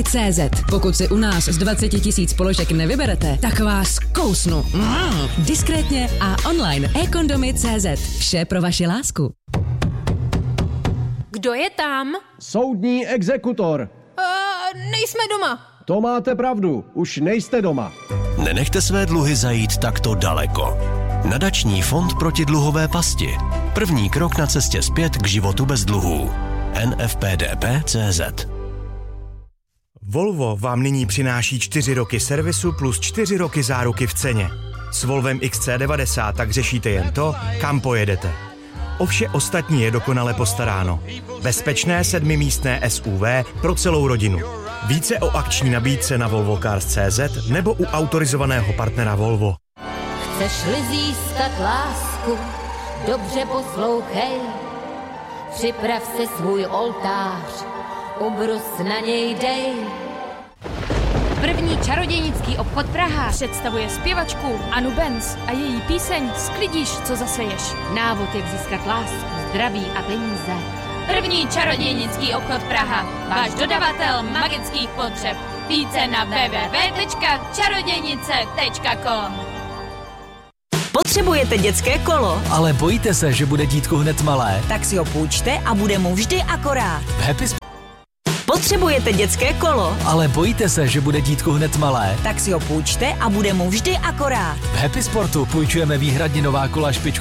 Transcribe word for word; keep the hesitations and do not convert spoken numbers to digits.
Economy tečka cé zet. Pokud si u nás z dvacet tisíc položek nevyberete, tak vás kousnu. Mm. Diskrétně a online. Economy tečka cé zet. Vše pro vaši lásku. Kdo je tam? Soudní exekutor. Uh, nejsme doma. To máte pravdu, už nejste doma. Nenechte své dluhy zajít takto daleko. Nadační fond proti dluhové pasti. První krok na cestě zpět k životu bez dluhů. en ef pé dé pé tečka cé zet. Volvo vám nyní přináší čtyři roky servisu plus čtyři roky záruky v ceně. S Volvem X C devadesát tak řešíte jen to, kam pojedete. O vše ostatní je dokonale postaráno. Bezpečné sedmimístné S U V pro celou rodinu. Více o akční nabídce na volvo cars tečka cé zet nebo u autorizovaného partnera Volvo. Chceš-li získat lásku, dobře poslouchej. Připrav si svůj oltář, ubrus na něj dej. První čarodějnický obchod Praha představuje zpěvačku Anu Benz a její píseň Sklidíš, co zaseješ. Návod, jak získat lásku, zdraví a peníze. První čarodějnický obchod Praha. Váš dodavatel magických potřeb. Více na w w w tečka čarodějnice tečka com. Potřebujete dětské kolo? Ale bojíte se, že bude dítko hned malé? Tak si ho půjčte a bude mu vždy akorát. V Happy Potřebujete dětské kolo? Ale bojíte se, že bude dítko hned malé? Tak si ho půjčte a bude mu vždy akorát. V Happy Sportu půjčujeme výhradně nová kola špičku